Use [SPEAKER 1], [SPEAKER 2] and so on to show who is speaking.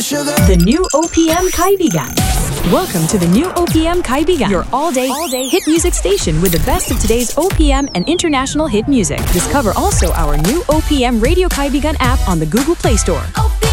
[SPEAKER 1] sugar.
[SPEAKER 2] The new OPM Kaibigan. Welcome to the new OPM Kaibigan, your all-day hit music station with the best of today's OPM and international hit music. Discover also our new OPM Radio Kaibigan app on the Google Play Store.
[SPEAKER 3] OPM.